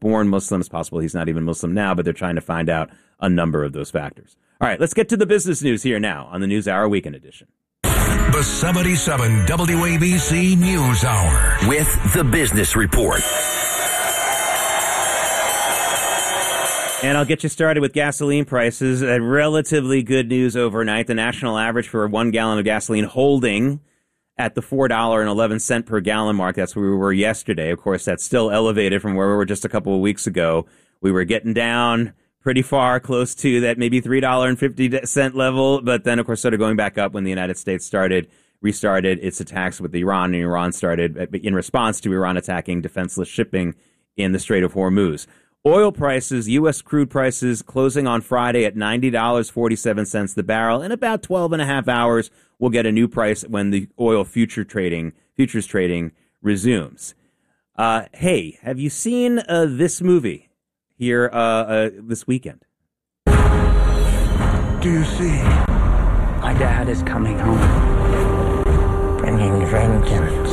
born Muslim. It's possible he's not even Muslim now, but they're trying to find out a number of those factors. All right, let's get to the business news here now on the NewsHour Weekend Edition. The 77 WABC News Hour with the Business Report. And I'll get you started with gasoline prices. Relatively good news overnight. The national average for 1 gallon of gasoline holding at the $4.11 per gallon mark. That's where we were yesterday. Of course, that's still elevated from where we were just a couple of weeks ago. We were getting down pretty far, close to that maybe $3.50 level. But then, of course, started going back up when the United States restarted its attacks with Iran. And Iran started in response to Iran attacking defenseless shipping in the Strait of Hormuz. Oil prices, U.S. crude prices, closing on Friday at $90.47 the barrel. In about 12 and a half hours, we'll get a new price when the oil futures trading resumes. Hey, have you seen this movie here this weekend? Do you see? My dad is coming home, bringing vengeance,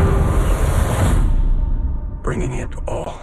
Bringing it all.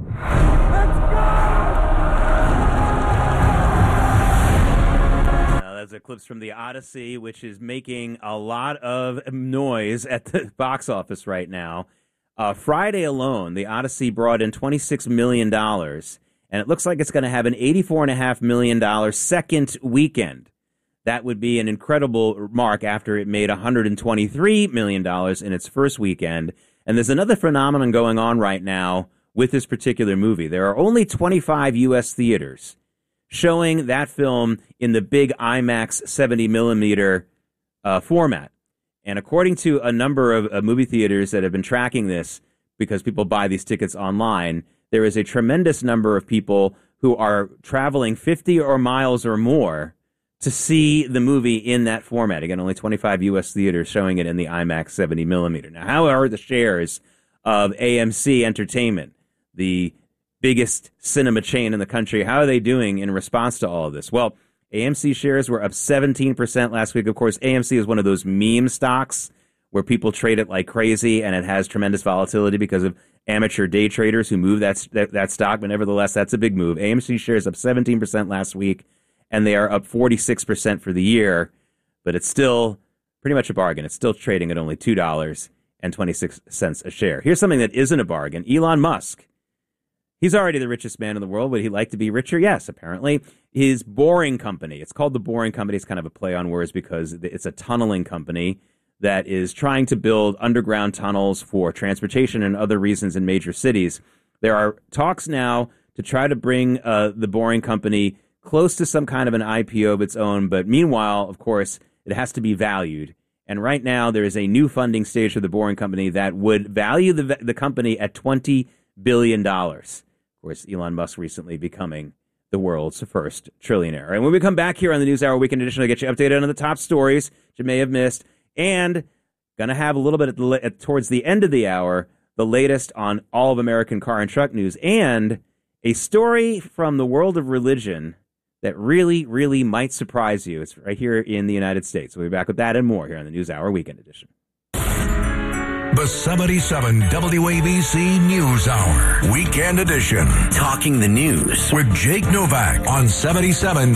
Those are clips from The Odyssey, which is making a lot of noise at the box office right now. Friday alone, The Odyssey brought in $26 million, and it looks like it's going to have an $84.5 million second weekend. That would be an incredible mark after it made $123 million in its first weekend. And there's another phenomenon going on right now with this particular movie. There are only 25 U.S. theaters showing that film in the big IMAX 70 millimeter format. And according to a number of movie theaters that have been tracking this, because people buy these tickets online, there is a tremendous number of people who are traveling 50 or miles or more to see the movie in that format. Again, only 25 U.S. theaters showing it in the IMAX 70 millimeter. Now, how are the shares of AMC Entertainment, the biggest cinema chain in the country? How are they doing in response to all of this? Well, AMC shares were up 17% last week. Of course, AMC is one of those meme stocks where people trade it like crazy, and it has tremendous volatility because of amateur day traders who move that stock. But nevertheless, that's a big move. AMC shares up 17% last week, and they are up 46% for the year. But it's still pretty much a bargain. It's still trading at only $2.26 a share. Here's something that isn't a bargain. Elon Musk. He's already the richest man in the world. Would he like to be richer? Yes, apparently. His Boring Company. It's called the Boring Company. It's kind of a play on words because it's a tunneling company that is trying to build underground tunnels for transportation and other reasons in major cities. There are talks now to try to bring the Boring Company close to some kind of an IPO of its own. But meanwhile, of course, it has to be valued. And right now, there is a new funding stage for the Boring Company that would value the company at $20 billion. Of course, Elon Musk recently becoming the world's first trillionaire. And when we come back here on the NewsHour Weekend Edition, I'll get you updated on the top stories that you may have missed. And going to have a little bit towards the end of the hour, the latest on all of American car and truck news, and a story from the world of religion that really, really might surprise you. It's right here in the United States. We'll be back with that and more here on the NewsHour Weekend Edition. The 77 WABC News Hour, Weekend Edition. Talking the news with Jake Novak on 77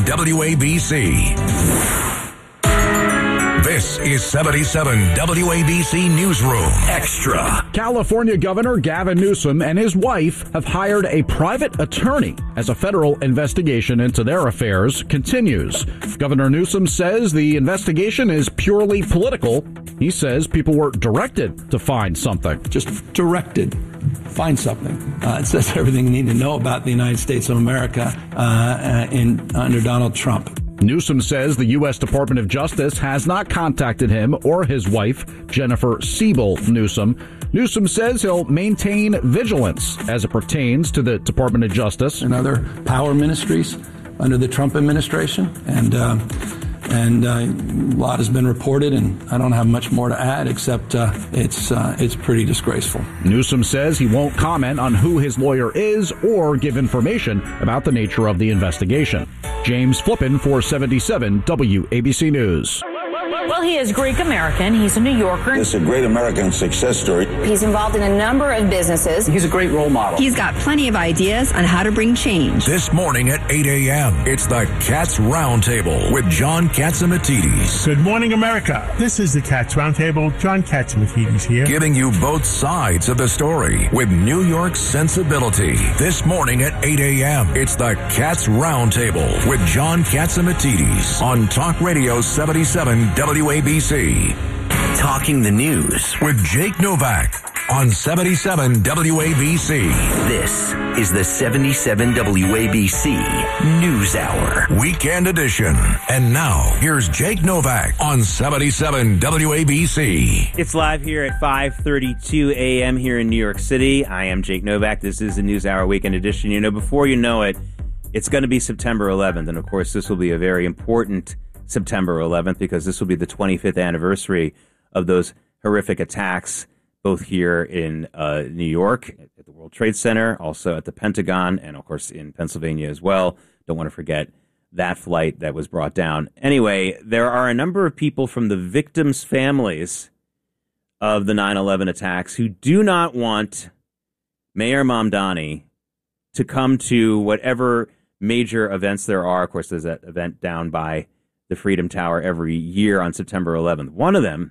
WABC. This is 77 WABC Newsroom Extra. California Governor Gavin Newsom and his wife have hired a private attorney as a federal investigation into their affairs continues. Governor Newsom says the investigation is purely political. He says people were directed to find something. Just directed. Find something. It says everything you need to know about the United States of America under Donald Trump. Newsom says the U.S. Department of Justice has not contacted him or his wife, Jennifer Siebel Newsom. Newsom says he'll maintain vigilance as it pertains to the Department of Justice and other power ministries under the Trump administration. And a lot has been reported, and I don't have much more to add except it's pretty disgraceful. Newsom says he won't comment on who his lawyer is or give information about the nature of the investigation. James Flippin for 77 WABC News. Well, he is Greek-American. He's a New Yorker. It's a great American success story. He's involved in a number of businesses. He's a great role model. He's got plenty of ideas on how to bring change. This morning at 8 a.m., it's the Cats Roundtable with John Catsimatidis. Good morning, America. This is the Cats Roundtable. John Catsimatidis here. Giving you both sides of the story with New York sensibility. This morning at 8 a.m., it's the Cats Roundtable with John Catsimatidis on Talk Radio 77 WABC. Talking the news with Jake Novak on 77 WABC. This is the 77 WABC News Hour. Weekend edition. And now, here's Jake Novak on 77 WABC. It's live here at 5:32 a.m. here in New York City. I am Jake Novak. This is the News Hour Weekend edition. You know, before you know it, it's going to be September 11th. And, of course, this will be a very important September 11th because this will be the 25th anniversary of those horrific attacks, both here in New York at the World Trade Center, also at the Pentagon, and, of course, in Pennsylvania as well. Don't want to forget that flight that was brought down. Anyway, there are a number of people from the victims' families of the 9/11 attacks who do not want Mayor Mamdani to come to whatever major events there are. Of course, there's that event down by the Freedom Tower every year on September 11th. One of them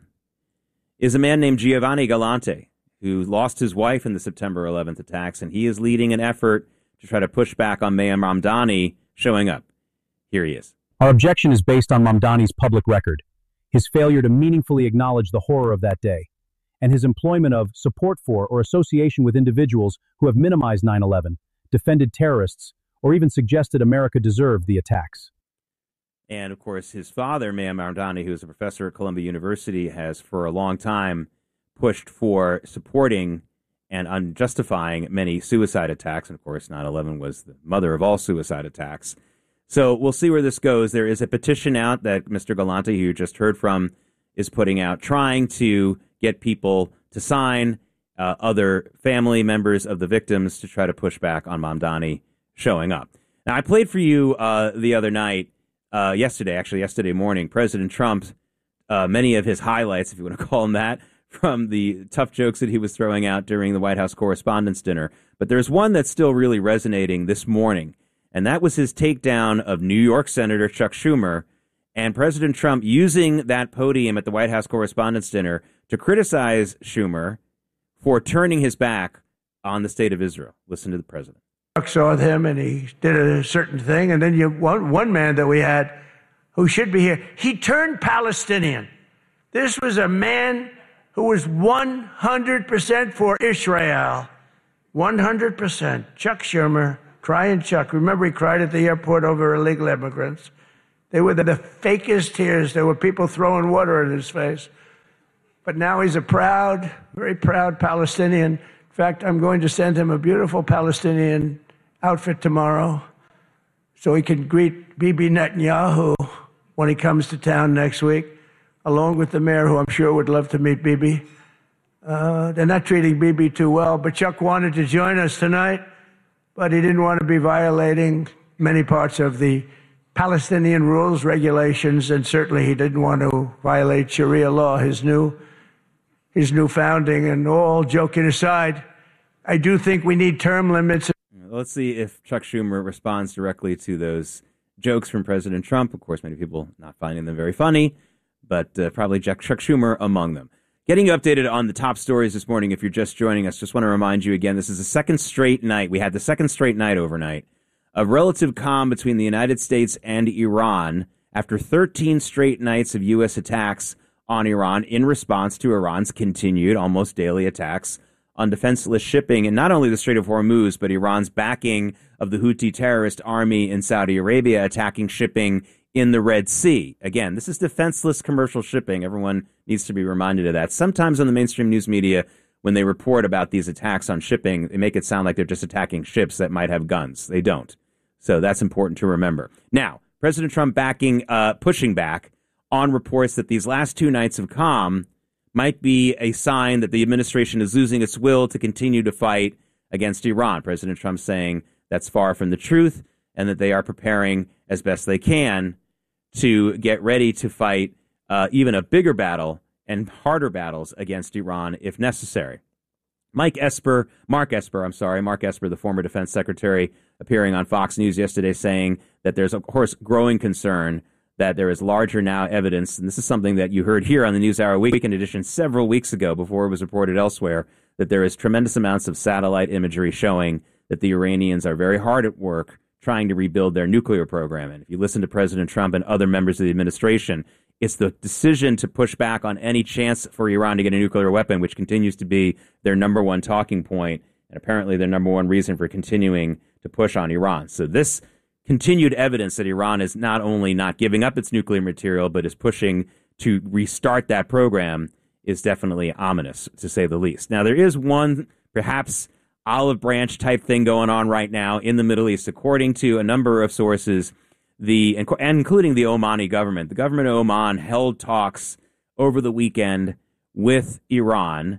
is a man named Giovanni Galante, who lost his wife in the September 11th attacks, and he is leading an effort to try to push back on Mayor Mamdani showing up. Here he is. Our objection is based on Mamdani's public record, his failure to meaningfully acknowledge the horror of that day, and his employment of support for or association with individuals who have minimized 9/11, defended terrorists, or even suggested America deserved the attacks. And, of course, his father, Mayor Mamdani, who is a professor at Columbia University, has for a long time pushed for supporting and unjustifying many suicide attacks. And, of course, 9/11 was the mother of all suicide attacks. So we'll see where this goes. There is a petition out that Mr. Galante, who you just heard from, is putting out, trying to get people to sign, other family members of the victims, to try to push back on Mamdani showing up. Now, I played for you the other night, yesterday morning, President Trump, many of his highlights, if you want to call them that, from the tough jokes that he was throwing out during the White House Correspondents' Dinner. But there's one that's still really resonating this morning, and that was his takedown of New York Senator Chuck Schumer, and President Trump using that podium at the White House Correspondents' Dinner to criticize Schumer for turning his back on the state of Israel. Listen to the president. Chuck saw him and he did a certain thing. And then one man that we had who should be here, he turned Palestinian. This was a man who was 100% for Israel. 100%. Chuck Schumer, crying Chuck. Remember, he cried at the airport over illegal immigrants. They were the fakest tears. There were people throwing water in his face. But now he's a proud, very proud Palestinian. In fact, I'm going to send him a beautiful Palestinian outfit tomorrow so he can greet Bibi Netanyahu when he comes to town next week, along with the mayor, who I'm sure would love to meet Bibi. They're not treating Bibi too well, but Chuck wanted to join us tonight, but he didn't want to be violating many parts of the Palestinian rules, regulations, and certainly he didn't want to violate Sharia law, his new founding. And all joking aside, I do think we need term limits. Let's see if Chuck Schumer responds directly to those jokes from President Trump. Of course, many people not finding them very funny, but probably Chuck Schumer among them. Getting you updated on the top stories this morning. If you're just joining us, just want to remind you again, this is the second straight night. We had the second straight night overnight of relative calm between the United States and Iran after 13 straight nights of U.S. attacks on Iran in response to Iran's continued almost daily attacks on defenseless shipping, and not only the Strait of Hormuz, but Iran's backing of the Houthi terrorist army in Saudi Arabia attacking shipping in the Red Sea. Again, this is defenseless commercial shipping. Everyone needs to be reminded of that. Sometimes on the mainstream news media, when they report about these attacks on shipping, they make it sound like they're just attacking ships that might have guns. They don't. So that's important to remember. Now, President Trump pushing back on reports that these last two nights of calm might be a sign that the administration is losing its will to continue to fight against Iran. President Trump saying that's far from the truth and that they are preparing as best they can to get ready to fight even a bigger battle and harder battles against Iran if necessary. Mark Esper, the former defense secretary, appearing on Fox News yesterday saying that there's, of course, growing concern that there is larger now evidence, and this is something that you heard here on the NewsHour Weekend Edition several weeks ago before it was reported elsewhere, that there is tremendous amounts of satellite imagery showing that the Iranians are very hard at work trying to rebuild their nuclear program. And if you listen to President Trump and other members of the administration, it's the decision to push back on any chance for Iran to get a nuclear weapon, which continues to be their number one talking point and apparently their number one reason for continuing to push on Iran. So this continued evidence that Iran is not only not giving up its nuclear material, but is pushing to restart that program is definitely ominous, to say the least. Now, there is one perhaps olive branch type thing going on right now in the Middle East. According to a number of sources, including the Omani government, the government of Oman held talks over the weekend with Iran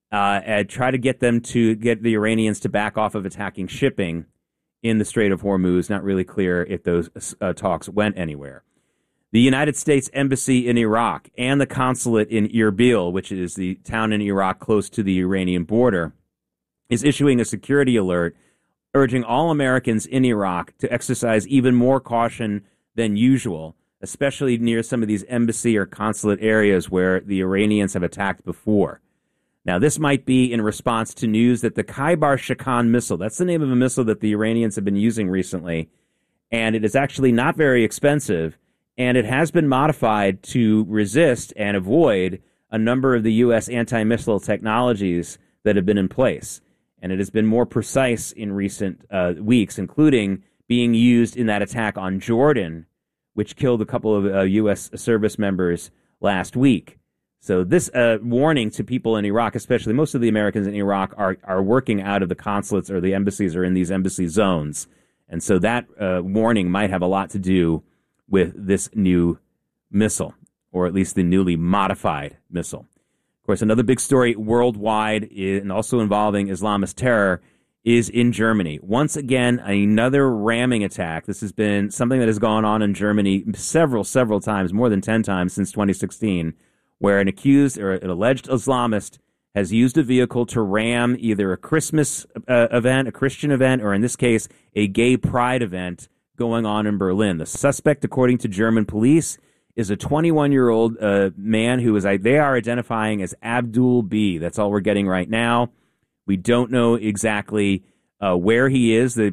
and try to get them to get the Iranians to back off of attacking shipping in the Strait of Hormuz. Not really clear if those talks went anywhere. The United States Embassy in Iraq and the consulate in Erbil, which is the town in Iraq close to the Iranian border, is issuing a security alert urging all Americans in Iraq to exercise even more caution than usual, especially near some of these embassy or consulate areas where the Iranians have attacked before. Now, this might be in response to news that the Khaybar Shakan missile, that's the name of a missile that the Iranians have been using recently, and it is actually not very expensive, and it has been modified to resist and avoid a number of the U.S. anti-missile technologies that have been in place. And it has been more precise in recent weeks, including being used in that attack on Jordan, which killed a couple of U.S. service members last week. So this warning to people in Iraq, especially most of the Americans in Iraq, are working out of the consulates or the embassies or in these embassy zones. And so that warning might have a lot to do with this new missile, or at least the newly modified missile. Of course, another big story worldwide and also involving Islamist terror is in Germany. Once again, another ramming attack. This has been something that has gone on in Germany several times, more than 10 times since 2016, where an accused or an alleged Islamist has used a vehicle to ram either a Christmas event, a Christian event, or in this case, a gay pride event going on in Berlin. The suspect, according to German police, is a 21-year-old man who they are identifying as Abdul B. That's all we're getting right now. We don't know exactly where he is. The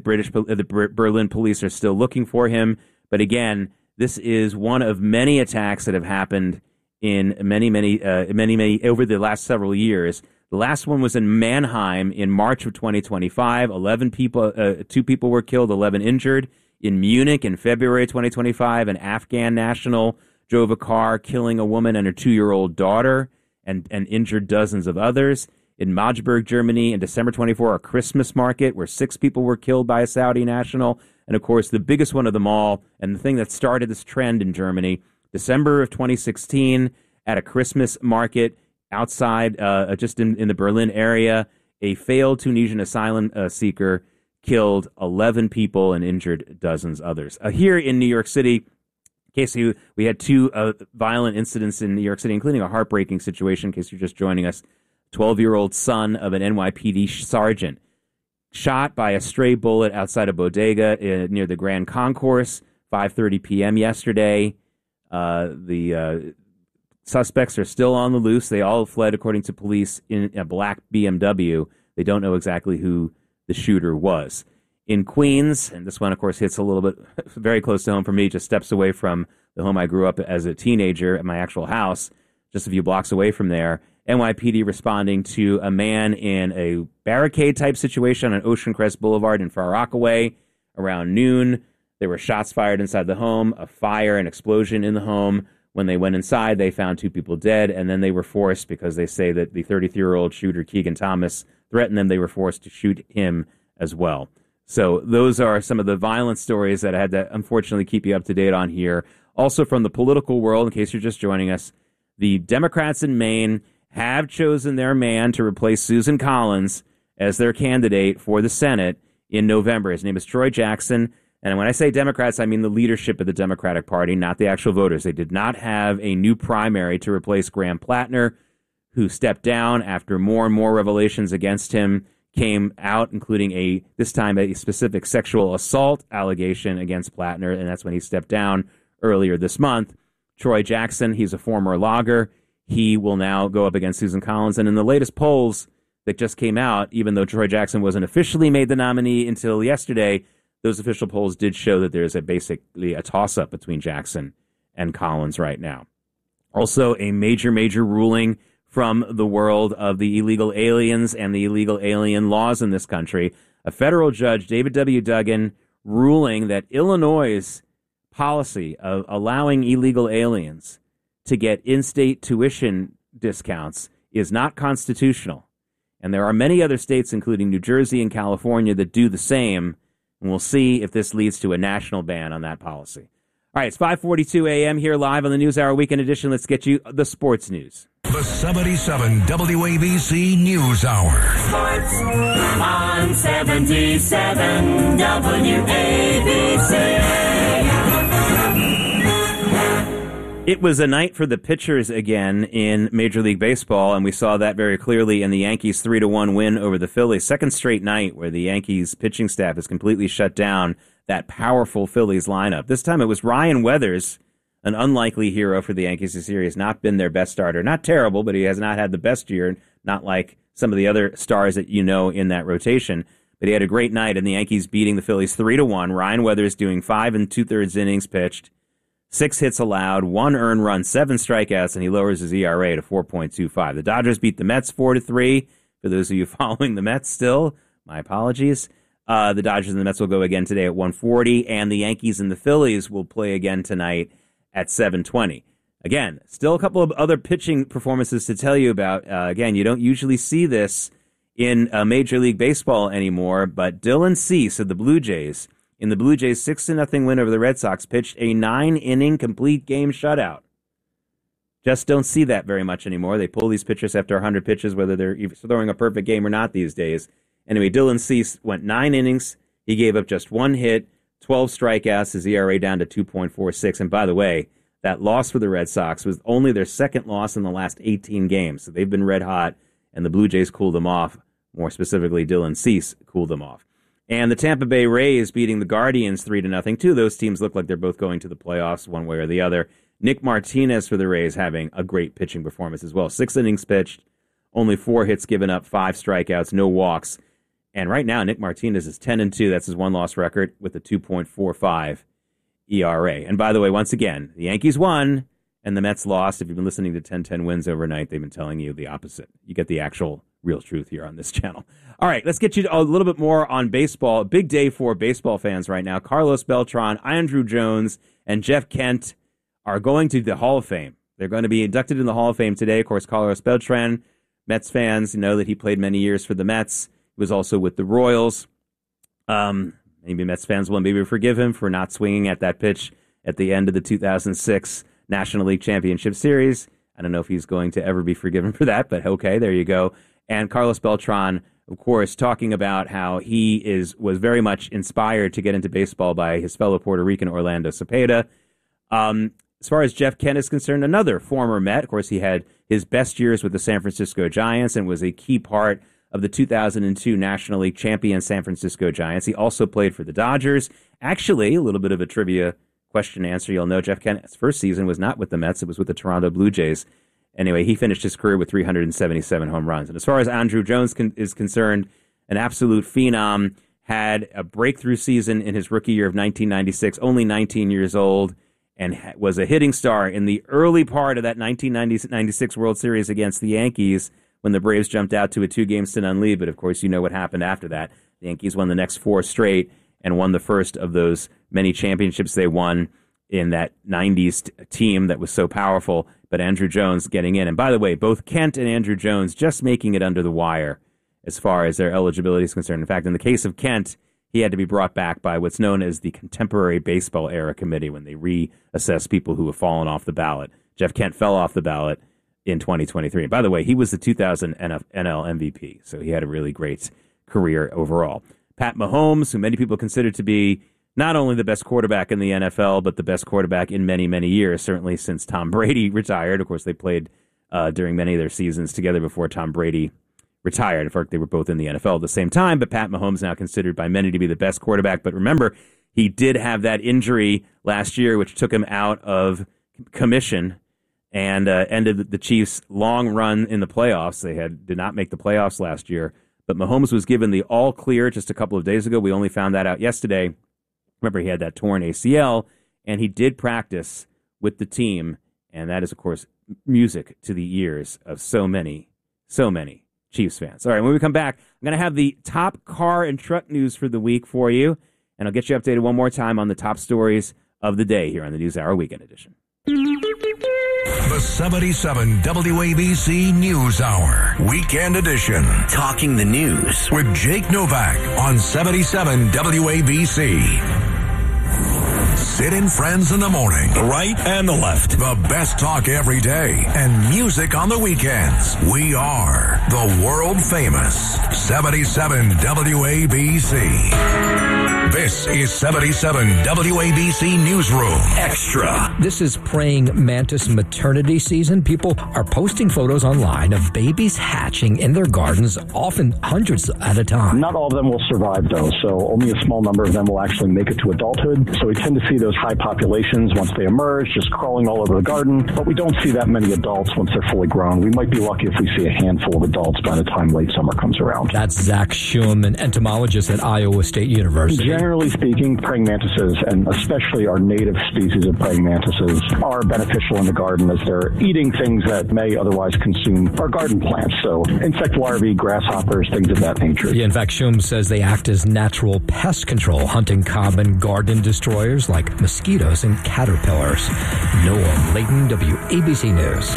Berlin police are still looking for him. But again, this is one of many attacks that have happened in many over the last several years. The last one was in Mannheim in March of 2025. 2 people were killed, 11 injured. In Munich in February 2025, an Afghan national drove a car, killing a woman and her 2-year-old daughter, and injured dozens of others. In Magdeburg, Germany, in December 24, a Christmas market where 6 people were killed by a Saudi national. And, of course, the biggest one of them all, and the thing that started this trend in Germany, December of 2016, at a Christmas market outside, just in the Berlin area, a failed Tunisian asylum seeker killed 11 people and injured dozens others. Here in New York City, in case we had 2 violent incidents in New York City, including a heartbreaking situation, in case you're just joining us. 12-year-old son of an NYPD sergeant shot by a stray bullet outside a bodega near the Grand Concourse, 5:30 p.m. yesterday. The suspects are still on the loose. They all fled, according to police, in a black BMW. They don't know exactly who the shooter was. In Queens, and this one, of course, hits a little bit very close to home for me, just steps away from the home I grew up as a teenager at my actual house, just a few blocks away from there. NYPD responding to a man in a barricade-type situation on Ocean Crest Boulevard in Far Rockaway around noon. There were shots fired inside the home, a fire, an explosion in the home. When they went inside, they found 2 people dead, and then they were forced, because they say that the 33-year-old shooter, Keegan Thomas, threatened them. They were forced to shoot him as well. So those are some of the violent stories that I had to unfortunately keep you up to date on here. Also from the political world, in case you're just joining us, the Democrats in Maine have chosen their man to replace Susan Collins as their candidate for the Senate in November. His name is Troy Jackson, And when I say Democrats, I mean the leadership of the Democratic Party, not the actual voters. They did not have a new primary to replace Graham Plattner, who stepped down after more and more revelations against him came out, including this time a specific sexual assault allegation against Plattner, and that's when he stepped down earlier this month. Troy Jackson, he's a former logger. He will now go up against Susan Collins. And in the latest polls that just came out, even though Troy Jackson wasn't officially made the nominee until yesterday, those official polls did show that there's basically a toss-up between Jackson and Collins right now. Also, a major ruling from the world of the illegal aliens and the illegal alien laws in this country. A federal judge, David W. Duggan, ruling that Illinois' policy of allowing illegal aliens to get in-state tuition discounts is not constitutional. And there are many other states, including New Jersey and California, that do the same. And we'll see if this leads to a national ban on that policy. All right, it's 5:42 a.m. here live on the NewsHour Weekend Edition. Let's get you the sports news. The 77 WABC NewsHour. Sports on 77 WABC. It was a night for the pitchers again in Major League Baseball, and we saw that very clearly in the Yankees' 3-1 win over the Phillies. Second straight night where the Yankees pitching staff has completely shut down that powerful Phillies lineup. This time it was Ryan Weathers, an unlikely hero for the Yankees this year. He has not been their best starter. Not terrible, but he has not had the best year, not like some of the other stars that you know in that rotation. But he had a great night, and the Yankees beating the Phillies 3-1. Ryan Weathers doing 5 2/3 innings pitched, 6 hits allowed, 1 earned run, 7 strikeouts, and he lowers his ERA to 4.25. The Dodgers beat the Mets 4-3. For those of you following the Mets still, my apologies. The Dodgers and the Mets will go again today at 1:40, and the Yankees and the Phillies will play again tonight at 7:20. Again, still a couple of other pitching performances to tell you about. Again, you don't usually see this in Major League Baseball anymore, but Dylan Cease of the Blue Jays, in the Blue Jays' 6-0 win over the Red Sox, pitched a 9-inning complete game shutout. Just don't see that very much anymore. They pull these pitchers after 100 pitches, whether they're throwing a perfect game or not these days. Anyway, Dylan Cease went 9 innings. He gave up just 1 hit, 12 strikeouts, his ERA down to 2.46. And by the way, that loss for the Red Sox was only their second loss in the last 18 games. So they've been red hot, and the Blue Jays cooled them off. More specifically, Dylan Cease cooled them off. And the Tampa Bay Rays beating the Guardians 3-0. Two of those teams look like they're both going to the playoffs one way or the other. Nick Martinez for the Rays having a great pitching performance as well. 6 innings pitched, only 4 hits given up, 5 strikeouts, no walks. And right now, Nick Martinez is 10-2. That's his one-loss record with a 2.45 ERA. And by the way, once again, the Yankees won and the Mets lost. If you've been listening to 10-10 wins overnight, they've been telling you the opposite. You get the actual real truth here on this channel. All right, let's get you a little bit more on baseball. A big day for baseball fans right now. Carlos Beltran, Andrew Jones, and Jeff Kent are going to the Hall of Fame. They're going to be inducted in the Hall of Fame today. Of course, Carlos Beltran, Mets fans know that he played many years for the Mets. He was also with the Royals. Maybe Mets fans will maybe forgive him for not swinging at that pitch at the end of the 2006 National League Championship Series. I don't know if he's going to ever be forgiven for that, but okay, there you go. And Carlos Beltran, of course, talking about how he was very much inspired to get into baseball by his fellow Puerto Rican Orlando Cepeda. As far as Jeff Kent is concerned, another former Met. Of course, he had his best years with the San Francisco Giants and was a key part of the 2002 National League champion San Francisco Giants. He also played for the Dodgers. Actually, a little bit of a trivia question and answer. You'll know Jeff Kent's first season was not with the Mets. It was with the Toronto Blue Jays. Anyway, he finished his career with 377 home runs. And as far as Andrew Jones is concerned, an absolute phenom, had a breakthrough season in his rookie year of 1996, only 19 years old, and was a hitting star in the early part of that 1996 World Series against the Yankees when the Braves jumped out to a 2-0 lead. But, of course, you know what happened after that. The Yankees won the next 4 straight and won the first of those many championships they won in that 90s team that was so powerful. But Andrew Jones getting in. And by the way, both Kent and Andrew Jones just making it under the wire as far as their eligibility is concerned. In fact, in the case of Kent, he had to be brought back by what's known as the Contemporary Baseball Era Committee when they reassess people who have fallen off the ballot. Jeff Kent fell off the ballot in 2023. And by the way, he was the 2000 NL MVP, so he had a really great career overall. Pat Mahomes, who many people consider to be not only the best quarterback in the NFL, but the best quarterback in many, many years, certainly since Tom Brady retired. Of course, they played during many of their seasons together before Tom Brady retired. In fact, they were both in the NFL at the same time, but Pat Mahomes now considered by many to be the best quarterback. But remember, he did have that injury last year, which took him out of commission and ended the Chiefs' long run in the playoffs. They did not make the playoffs last year, but Mahomes was given the all clear just a couple of days ago. We only found that out yesterday. Remember, he had that torn ACL, and he did practice with the team, and that is, of course, music to the ears of so many Chiefs fans. All right, when we come back, I'm going to have the top car and truck news for the week for you, and I'll get you updated one more time on the top stories of the day here on the NewsHour Weekend Edition. The 77 WABC News Hour, Weekend Edition. Talking the news with Jake Novak on 77 WABC. Sid and Friends in the morning. The right and the left. The best talk every day and music on the weekends. We are the world famous 77 WABC. This is 77 WABC Newsroom Extra. This is praying mantis maternity season. People are posting photos online of babies hatching in their gardens, often hundreds at a time. Not all of them will survive, though, so only a small number of them will actually make it to adulthood. So we tend to see those high populations once they emerge, just crawling all over the garden, but we don't see that many adults once they're fully grown. We might be lucky if we see a handful of adults by the time late summer comes around. That's Zach Shum, an entomologist at Iowa State University. Generally speaking, praying mantises, and especially our native species of praying mantises, are beneficial in the garden as they're eating things that may otherwise consume our garden plants. So insect larvae, grasshoppers, things of that nature. Yeah, in fact, Shum says they act as natural pest control, hunting common garden destroyers like mosquitoes and caterpillars. Noah Layton, WABC News.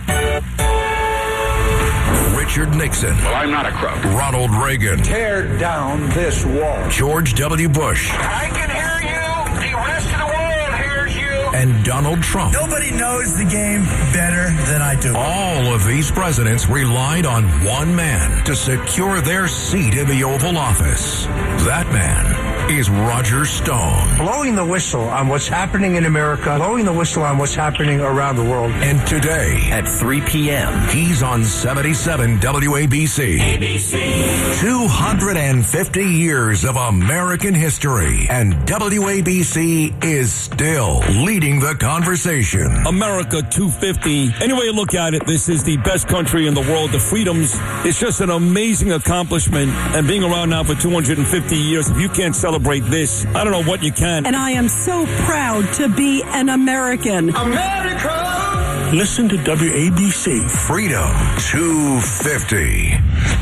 Richard Nixon. Well, I'm not a crook. Ronald Reagan. Tear down this wall. George W. Bush. I can hear you. The rest of the world hears you. And Donald Trump. Nobody knows the game better than I do. All of these presidents relied on one man to secure their seat in the Oval Office. That man is Roger Stone. Blowing the whistle on what's happening in America, blowing the whistle on what's happening around the world. And today, at 3 p.m., he's on 77 WABC. ABC. 250 years of American history, and WABC is still leading the conversation. America 250. Any way you look at it, this is the best country in the world. The freedoms, it's just an amazing accomplishment. And being around now for 250 years, if you can't celebrate this, I don't know what you can. And I am so proud to be an American. America! Listen to WABC. Freedom 250.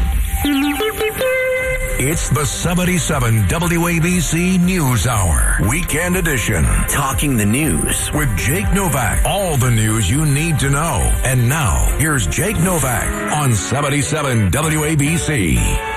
It's the 77 WABC News Hour, Weekend Edition. Talking the news with Jake Novak. All the news you need to know. And now, here's Jake Novak on 77 WABC.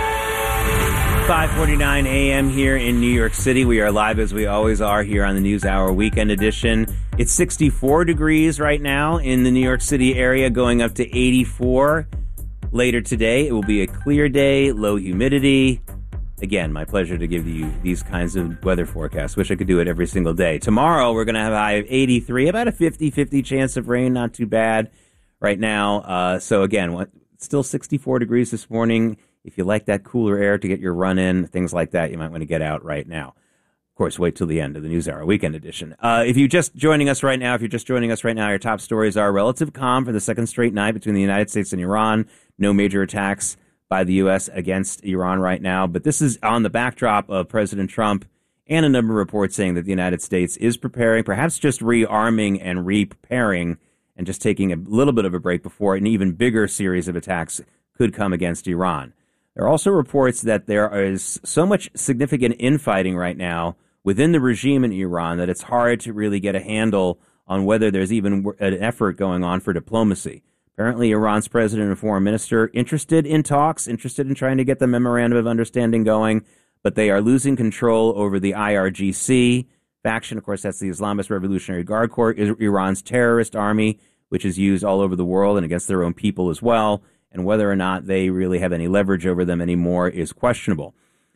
5:49 a.m. here in New York City. We are live as we always are here on the NewsHour Weekend Edition. It's 64 degrees right now in the New York City area, going up to 84 later today. It will be a clear day, low humidity. Again, my pleasure to give you these kinds of weather forecasts. Wish I could do it every single day. Tomorrow, we're going to have a high of 83, about a 50-50 chance of rain. Not too bad right now. So again, still 64 degrees this morning. If you like that cooler air to get your run in, things like that, you might want to get out right now. Of course, wait till the end of the NewsHour Weekend Edition. If you're just joining us right now, your top stories are relative calm for the second straight night between the United States and Iran. No major attacks by the U.S. against Iran right now. But this is on the backdrop of President Trump and a number of reports saying that the United States is preparing, perhaps just rearming and re-preparing, and just taking a little bit of a break before an even bigger series of attacks could come against Iran. There are also reports that there is so much significant infighting right now within the regime in Iran that it's hard to really get a handle on whether there's even an effort going on for diplomacy. Apparently, Iran's president and foreign minister interested in talks, interested in trying to get the memorandum of understanding going, but they are losing control over the IRGC faction. Of course, that's the Islamist Revolutionary Guard Corps, Iran's terrorist army, which is used all over the world and against their own people as well. And whether or not they really have any leverage over them anymore is questionable.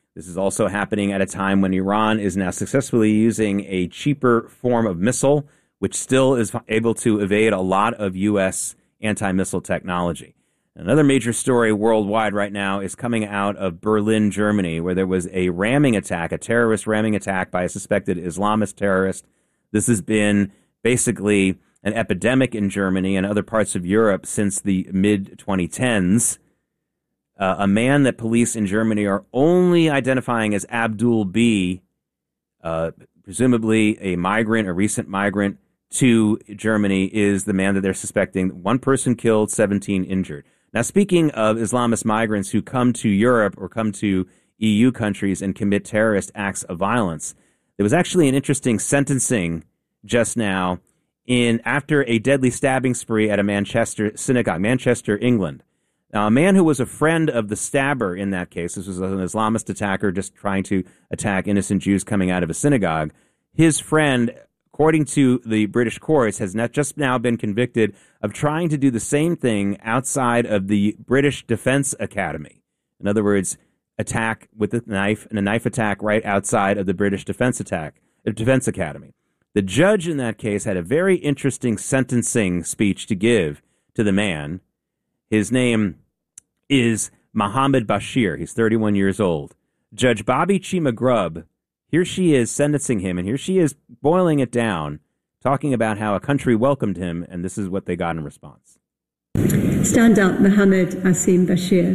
This is also happening at a time when Iran is now successfully using a cheaper form of missile, which still is able to evade a lot of U.S. anti-missile technology. Another major story worldwide right now is coming out of Berlin, Germany, where there was a ramming attack, a terrorist ramming attack by a suspected Islamist terrorist. This has been basically an epidemic in Germany and other parts of Europe since the mid-2010s. A man that police in Germany are only identifying as Abdul B., presumably a migrant, a recent migrant to Germany, is the man that they're suspecting. 1 person killed, 17 injured. Now, speaking of Islamist migrants who come to Europe or come to EU countries and commit terrorist acts of violence, there was actually an interesting sentencing just now after a deadly stabbing spree at a Manchester synagogue, Manchester, England. Now, a man who was a friend of the stabber in that case, this was an Islamist attacker just trying to attack innocent Jews coming out of a synagogue. His friend, according to the British courts, has just now been convicted of trying to do the same thing outside of the British Defence Academy. In other words, attack with a knife, and a knife attack right outside of the British Defence Academy. The judge in that case had a very interesting sentencing speech to give to the man. His name is Mohammed Bashir. He's 31 years old. Judge Bobby Chima-Grubb, here she is sentencing him, and here she is boiling it down, talking about how a country welcomed him, and this is what they got in response. Stand up, Mohammed Asim Bashir.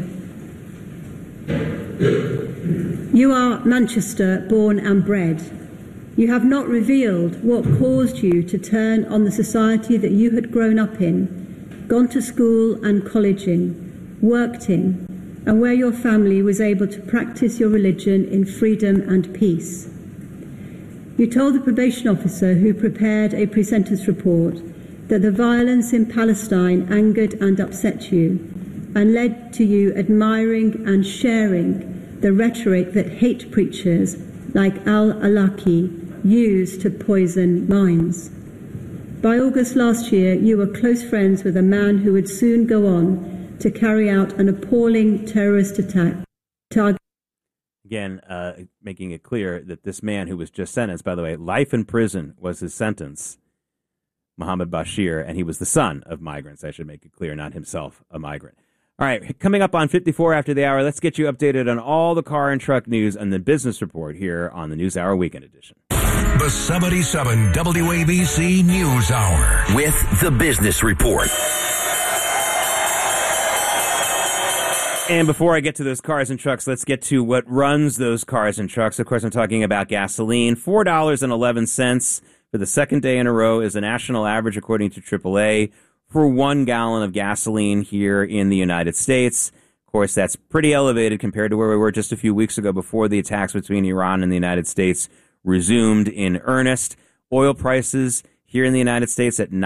You are Manchester born and bred. You have not revealed what caused you to turn on the society that you had grown up in, gone to school and college in, worked in, and where your family was able to practice your religion in freedom and peace. You told the probation officer who prepared a pre-sentence report that the violence in Palestine angered and upset you and led to you admiring and sharing the rhetoric that hate preachers like al-Awlaki use to poison minds. By August last year, you were close friends with a man who would soon go on to carry out an appalling terrorist attack. Again, making it clear that this man who was just sentenced, by the way, life in prison was his sentence, Mohammed Bashir, and he was the son of migrants. I should make it clear, not himself a migrant. All right, coming up on 54 after the hour, let's get you updated on all the car and truck news and the business report here on the News Hour Weekend Edition. The 77 WABC News Hour with the business report. And before I get to those cars and trucks, let's get to what runs those cars and trucks. Of course, I'm talking about gasoline. $4.11 for the second day in a row is the national average, according to AAA, for 1 gallon of gasoline here in the United States. Of course, that's pretty elevated compared to where we were just a few weeks ago before the attacks between Iran and the United States resumed in earnest. Oil prices here in the United States at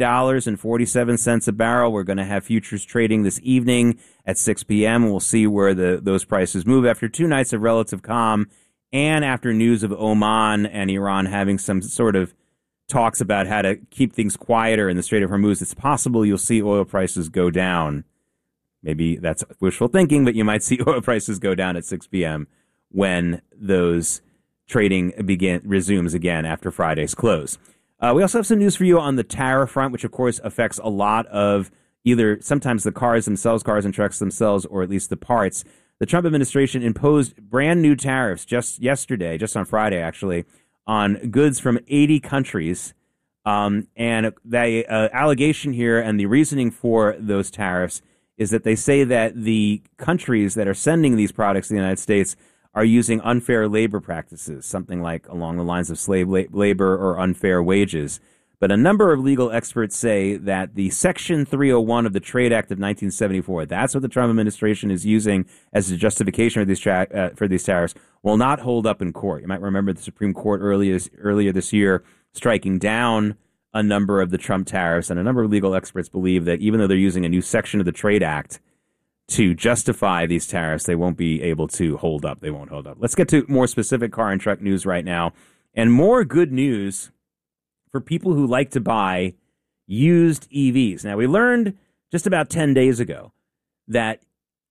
$90.47 a barrel. We're going to have futures trading this evening at 6 p.m. We'll see where those prices move after 2 nights of relative calm and after news of Oman and Iran having some sort of talks about how to keep things quieter in the Strait of Hormuz. It's possible you'll see oil prices go down. Maybe that's wishful thinking, but you might see oil prices go down at 6 p.m. when those trading resumes again after Friday's close. We also have some news for you on the tariff front, which, of course, affects a lot of either sometimes the cars themselves, cars and trucks themselves, or at least the parts. The Trump administration imposed brand new tariffs just yesterday, just on Friday, actually, on goods from 80 countries. And the allegation here and the reasoning for those tariffs is that they say that the countries that are sending these products to the United States are using unfair labor practices, something like along the lines of slave labor or unfair wages. But a number of legal experts say that the Section 301 of the Trade Act of 1974, that's what the Trump administration is using as a justification for these tariffs, will not hold up in court. You might remember the Supreme Court earlier this year striking down a number of the Trump tariffs, and a number of legal experts believe that even though they're using a new section of the Trade Act to justify these tariffs, they won't be able to hold up. They won't hold up. Let's get to more specific car and truck news right now, and more good news for people who like to buy used EVs. Now, we learned just about 10 days ago that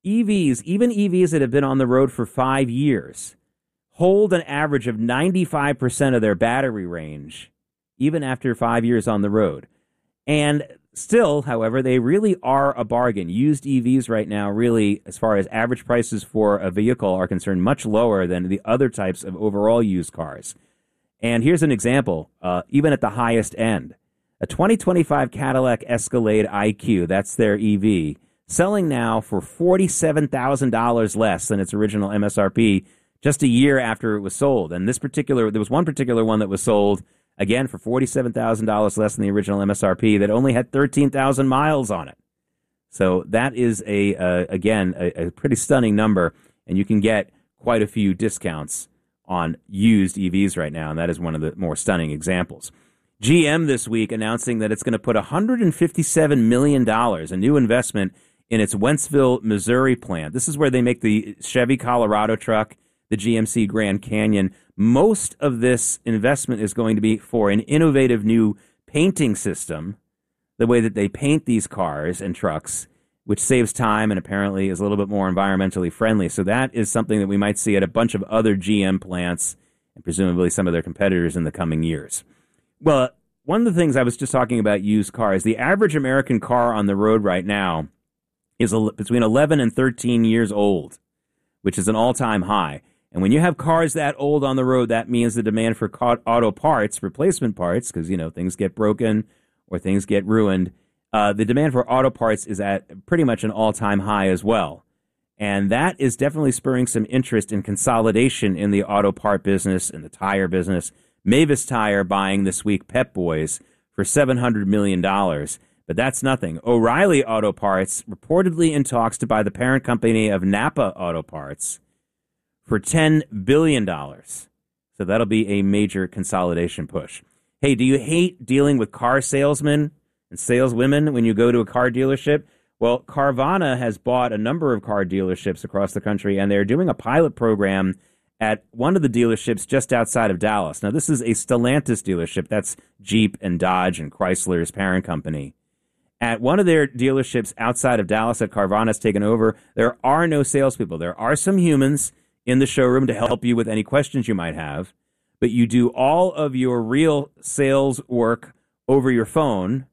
EVs, even EVs that have been on the road for 5 years, hold an average of 95% of their battery range, even after 5 years on the road. And still, however, they really are a bargain. Used EVs right now, really, as far as average prices for a vehicle are concerned, much lower than the other types of overall used cars. And here's an example, even at the highest end. A 2025 Cadillac Escalade IQ, that's their EV, selling now for $47,000 less than its original MSRP just a year after it was sold. And there was one particular one that was sold, again, for $47,000 less than the original MSRP that only had 13,000 miles on it. So that is, a pretty stunning number, and you can get quite a few discounts on used EVs right now, and that is one of the more stunning examples. GM this week announcing that it's going to put $157 million, a new investment, in its Wentzville, Missouri plant. This is where they make the Chevy Colorado truck, the GMC Grand Canyon. Most of this investment is going to be for an innovative new painting system, the way that they paint these cars and trucks, which saves time and apparently is a little bit more environmentally friendly. So that is something that we might see at a bunch of other GM plants and presumably some of their competitors in the coming years. Well, one of the things I was just talking about used cars, the average American car on the road right now is between 11 and 13 years old, which is an all-time high. And when you have cars that old on the road, that means the demand for auto parts, replacement parts, because, things get broken or things get ruined, the demand for auto parts is at pretty much an all-time high as well. And that is definitely spurring some interest in consolidation in the auto part business and the tire business. Mavis Tire buying this week Pep Boys for $700 million. But that's nothing. O'Reilly Auto Parts reportedly in talks to buy the parent company of Napa Auto Parts for $10 billion. So that'll be a major consolidation push. Hey, do you hate dealing with car salesmen and saleswomen when you go to a car dealership? Well, Carvana has bought a number of car dealerships across the country, and they're doing a pilot program at one of the dealerships just outside of Dallas. Now, this is a Stellantis dealership. That's Jeep and Dodge and Chrysler's parent company. At one of their dealerships outside of Dallas that Carvana's taken over, there are no salespeople. There are some humans in the showroom to help you with any questions you might have, but you do all of your real sales work over your phone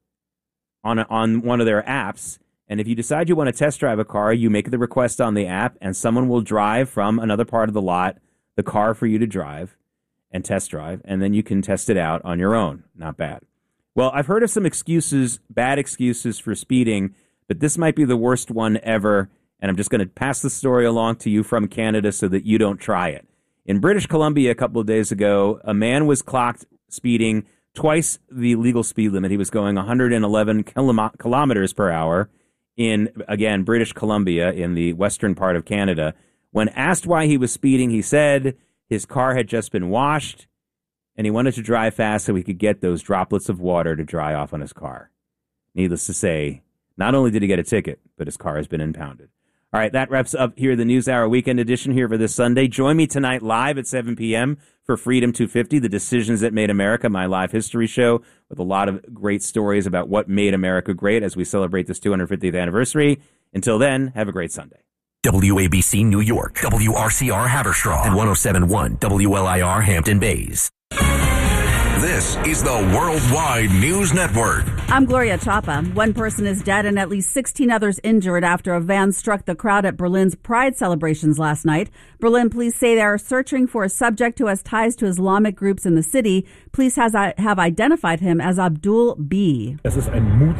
on one of their apps. And if you decide you want to test drive a car, you make the request on the app, and someone will drive from another part of the lot the car for you to drive and test drive, and then you can test it out on your own. Not bad. Well, I've heard of some excuses, bad excuses for speeding, but this might be the worst one ever, and I'm just going to pass the story along to you from Canada so that you don't try it. In British Columbia a couple of days ago, a man was clocked speeding twice the legal speed limit. He was going 111 kilometers per hour in, again, British Columbia in the western part of Canada. When asked why he was speeding, he said his car had just been washed and he wanted to drive fast so he could get those droplets of water to dry off on his car. Needless to say, not only did he get a ticket, but his car has been impounded. All right, that wraps up here the News Hour Weekend Edition here for this Sunday. Join me tonight live at 7 p.m. for Freedom 250, The Decisions That Made America, my live history show with a lot of great stories about what made America great as we celebrate this 250th anniversary. Until then, have a great Sunday. WABC New York, WRCR Haverstraw, and 107.1 WLIR Hampton Bays. This is the Worldwide News Network. I'm Gloria Chapa. One person is dead and at least 16 others injured after a van struck the crowd at Berlin's Pride celebrations last night. Berlin police say they are searching for a subject who has ties to Islamic groups in the city. Police have identified him as Abdul B. Berlin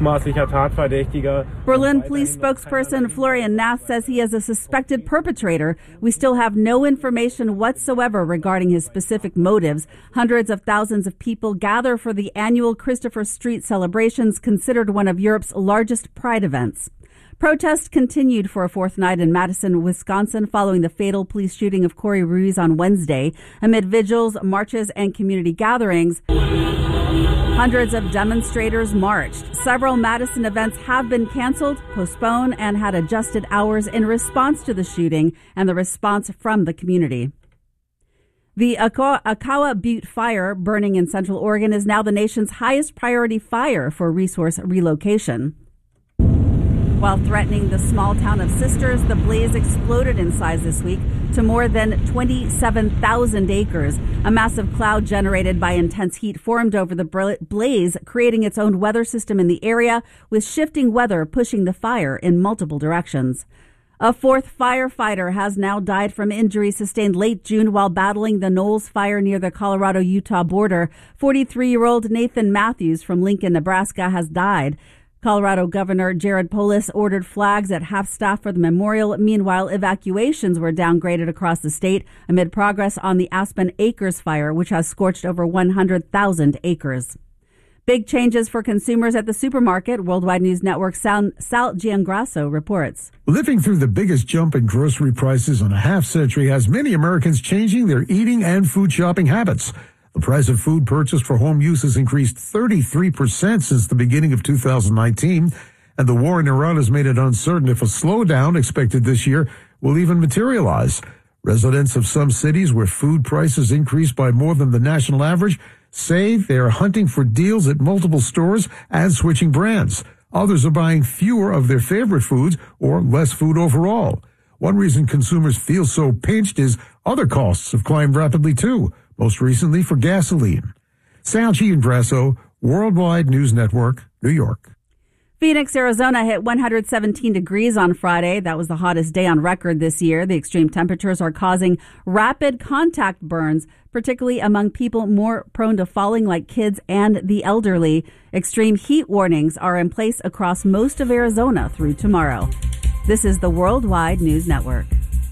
police spokesperson Florian Nath says he is a suspected perpetrator. We still have no information whatsoever regarding his specific motives. Hundreds of thousands of people gather for the annual Christopher Street celebrations, considered one of Europe's largest pride events. Protests continued for a fourth night in Madison, Wisconsin, following the fatal police shooting of Corey Ruiz on Wednesday. Amid vigils, marches, and community gatherings, hundreds of demonstrators marched. Several Madison events have been canceled, postponed, and had adjusted hours in response to the shooting and the response from the community. The Akawa Butte fire burning in Central Oregon is now the nation's highest priority fire for resource relocation. While threatening the small town of Sisters, the blaze exploded in size this week to more than 27,000 acres. A massive cloud generated by intense heat formed over the blaze, creating its own weather system in the area, with shifting weather pushing the fire in multiple directions. A fourth firefighter has now died from injuries sustained late June while battling the Knowles fire near the Colorado-Utah border. 43-year-old Nathan Matthews from Lincoln, Nebraska, has died. Colorado Governor Jared Polis ordered flags at half-staff for the memorial. Meanwhile, evacuations were downgraded across the state amid progress on the Aspen Acres fire, which has scorched over 100,000 acres. Big changes for consumers at the supermarket. Worldwide News Network Sal Giangrasso reports. Living through the biggest jump in grocery prices in a half-century has many Americans changing their eating and food shopping habits. The price of food purchased for home use has increased 33% since the beginning of 2019, and the war in Iran has made it uncertain if a slowdown expected this year will even materialize. Residents of some cities where food prices increased by more than the national average say they are hunting for deals at multiple stores and switching brands. Others are buying fewer of their favorite foods or less food overall. One reason consumers feel so pinched is other costs have climbed rapidly too, most recently for gasoline. Sal Giangrasso, Worldwide News Network, New York. Phoenix, Arizona hit 117 degrees on Friday. That was the hottest day on record this year. The extreme temperatures are causing rapid contact burns, particularly among people more prone to falling like kids and the elderly. Extreme heat warnings are in place across most of Arizona through tomorrow. This is the Worldwide News Network.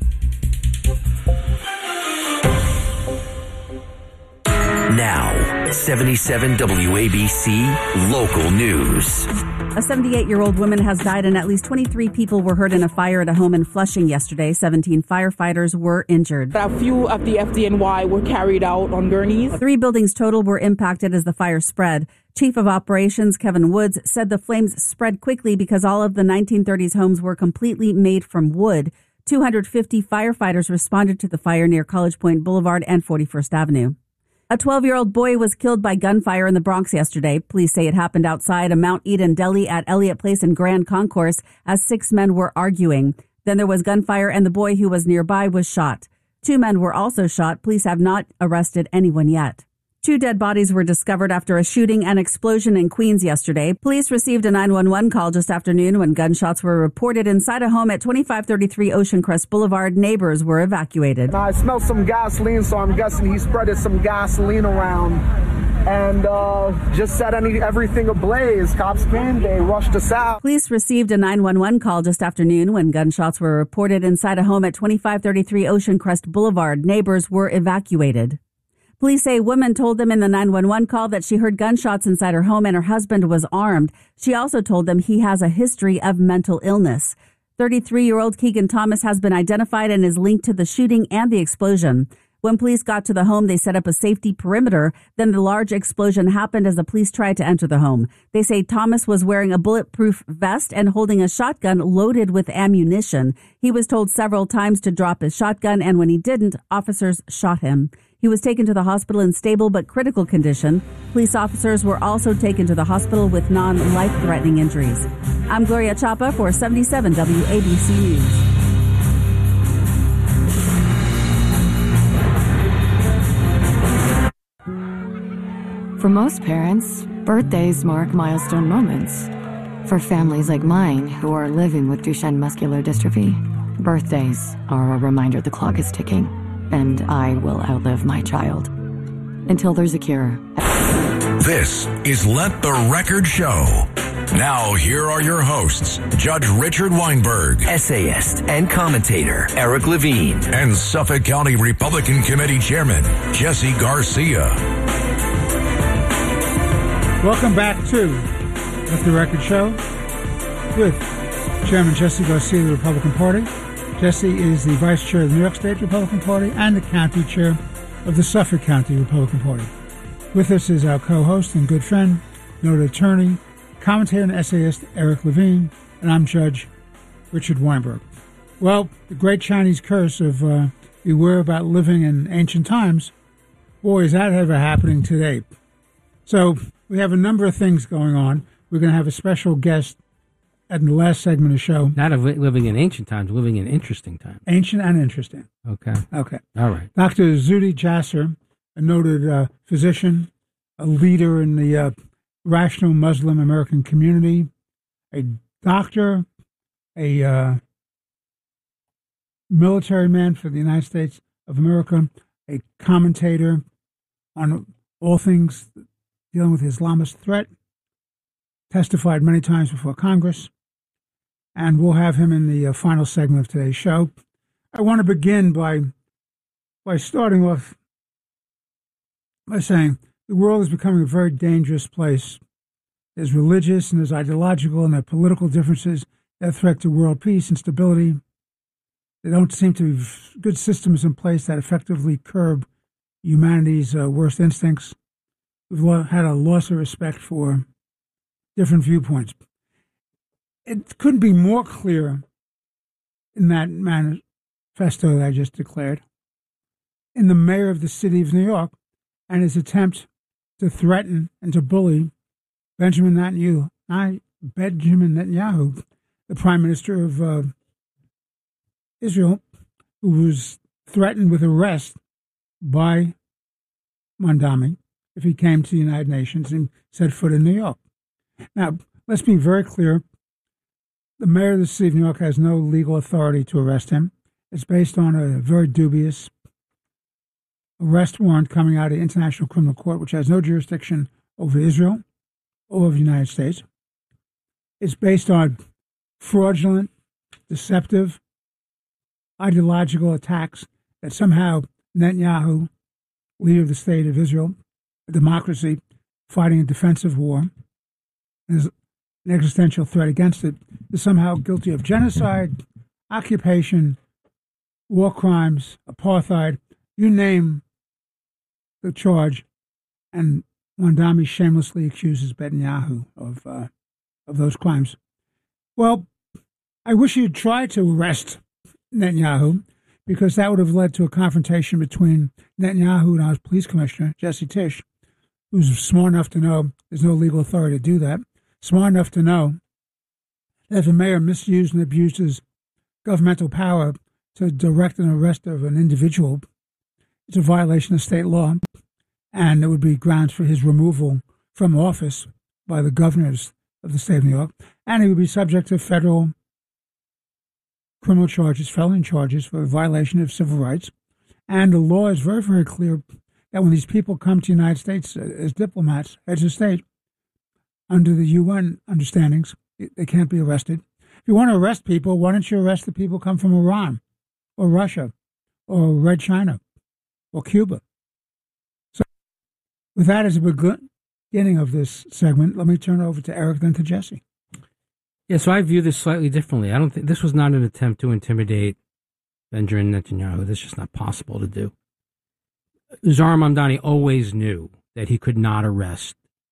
Now, 77 WABC Local News. A 78-year-old woman has died and at least 23 people were hurt in a fire at a home in Flushing yesterday. 17 firefighters were injured. A few of the FDNY were carried out on gurneys. 3 buildings total were impacted as the fire spread. Chief of Operations Kevin Woods said the flames spread quickly because all of the 1930s homes were completely made from wood. 250 firefighters responded to the fire near College Point Boulevard and 41st Avenue. A 12-year-old boy was killed by gunfire in the Bronx yesterday. Police say it happened outside a Mount Eden deli at Elliott Place in Grand Concourse as 6 men were arguing. Then there was gunfire and the boy who was nearby was shot. 2 men were also shot. Police have not arrested anyone yet. 2 dead bodies were discovered after a shooting and explosion in Queens yesterday. Police received a 911 call just after noon when gunshots were reported inside a home at 2533 Ocean Crest Boulevard. Neighbors were evacuated. I smelled some gasoline, so I'm guessing he spreaded some gasoline around and just set everything ablaze. Cops came, they rushed us out. Police received a 911 call just after noon when gunshots were reported inside a home at 2533 Ocean Crest Boulevard. Neighbors were evacuated. Police say a woman told them in the 911 call that she heard gunshots inside her home and her husband was armed. She also told them he has a history of mental illness. 33-year-old Keegan Thomas has been identified and is linked to the shooting and the explosion. When police got to the home, they set up a safety perimeter. Then the large explosion happened as the police tried to enter the home. They say Thomas was wearing a bulletproof vest and holding a shotgun loaded with ammunition. He was told several times to drop his shotgun, and when he didn't, officers shot him. He was taken to the hospital in stable but critical condition. Police officers were also taken to the hospital with non-life-threatening injuries. I'm Gloria Chapa for 77 WABC News. For most parents, birthdays mark milestone moments. For families like mine who are living with Duchenne muscular dystrophy, birthdays are a reminder the clock is ticking. And I will outlive my child. Until there's a cure. This is Let the Record Show. Now, here are your hosts, Judge Richard Weinberg, essayist and commentator Eric Levine, and Suffolk County Republican Committee Chairman Jesse Garcia. Welcome back to Let the Record Show with Chairman Jesse Garcia of the Republican Party. Jesse is the Vice Chair of the New York State Republican Party and the County Chair of the Suffolk County Republican Party. With us is our co-host and good friend, noted attorney, commentator and essayist Eric Levine, and I'm Judge Richard Weinberg. Well, the great Chinese curse of beware about living in ancient times, boy, is that ever happening today. So we have a number of things going on. We're going to have a special guest in the last segment of the show. Not of living in ancient times, living in interesting times. Ancient and interesting. Okay. Okay. All right. Dr. Zuhdi Jasser, a noted physician, a leader in the rational Muslim American community, a doctor, a military man for the United States of America, a commentator on all things dealing with the Islamist threat, testified many times before Congress, and we'll have him in the final segment of today's show. I want to begin by starting off by saying the world is becoming a very dangerous place. There's religious and there's ideological and there are political differences that threat to world peace and stability. There don't seem to be good systems in place that effectively curb humanity's worst instincts. We've had a loss of respect for different viewpoints. It couldn't be more clear in that manifesto that I just declared, in the mayor of the city of New York and his attempt to threaten and to bully Benjamin Netanyahu, the prime minister of Israel, who was threatened with arrest by Mamdani if he came to the United Nations and set foot in New York. Now, let's be very clear. The mayor of the city of New York has no legal authority to arrest him. It's based on a very dubious arrest warrant coming out of the International Criminal Court, which has no jurisdiction over Israel or over the United States. It's based on fraudulent, deceptive, ideological attacks that somehow Netanyahu, leader of the state of Israel, a democracy fighting a defensive war, is an existential threat against it, is somehow guilty of genocide, occupation, war crimes, apartheid, you name the charge, and Mamdani shamelessly accuses Netanyahu of those crimes. Well, I wish he had tried to arrest Netanyahu, because that would have led to a confrontation between Netanyahu and our police commissioner, Jesse Tisch, who's smart enough to know there's no legal authority to do that, smart enough to know that if a mayor misused and abused his governmental power to direct an arrest of an individual, it's a violation of state law, and it would be grounds for his removal from office by the governors of the state of New York, and he would be subject to federal criminal charges, felony charges for violation of civil rights. And the law is very, very clear that when these people come to the United States as diplomats, heads of state, under the UN understandings, they can't be arrested. If you want to arrest people, why don't you arrest the people who come from Iran or Russia or Red China or Cuba? So with that as a beginning of this segment, let me turn it over to Eric, then to Jesse. Yeah, so I view this slightly differently. I don't think this was not an attempt to intimidate Benjamin Netanyahu. This is just not possible to do. Zahran Mamdani always knew that he could not arrest